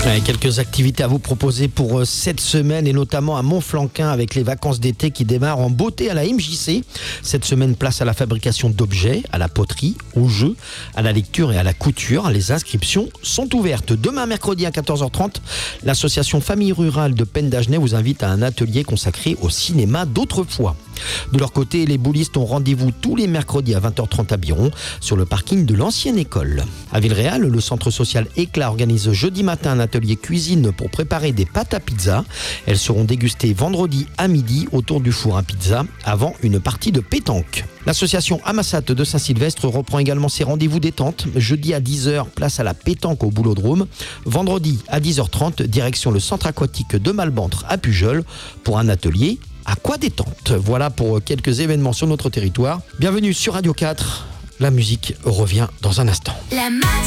Quelques activités à vous proposer pour cette semaine et notamment à Montflanquin avec les vacances d'été qui démarrent en beauté à la MJC. Cette semaine, place à la fabrication d'objets, à la poterie, aux jeux, à la lecture et à la couture. Les inscriptions sont ouvertes. Demain, mercredi à 14h30, l'association Famille Rurale de Penn d'Agenais vous invite à un atelier consacré au cinéma d'autrefois. De leur côté, les boulistes ont rendez-vous tous les mercredis à 20h30 à Biron, sur le parking de l'ancienne école. À Villeréal, le centre social Éclat organise jeudi matin un atelier cuisine pour préparer des pâtes à pizza. Elles seront dégustées vendredi à midi autour du four à pizza avant une partie de pétanque. L'association Amassat de Saint-Sylvestre reprend également ses rendez-vous détente. Jeudi à 10h, place à la pétanque au Boulodrome. Vendredi à 10h30, direction le centre aquatique de Malbantre à Pujol pour un atelier aqua-détente. Voilà pour quelques événements sur notre territoire. Bienvenue sur Radio 4. La musique revient dans un instant. La